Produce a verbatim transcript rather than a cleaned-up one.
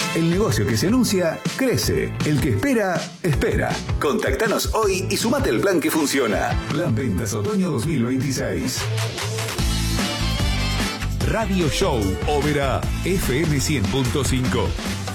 El negocio que se anuncia, crece. El que espera, espera. Contactanos hoy y sumate al plan que funciona. Plan Ventas Otoño dos mil veintiséis. Radio Show Ópera F M cien punto cinco.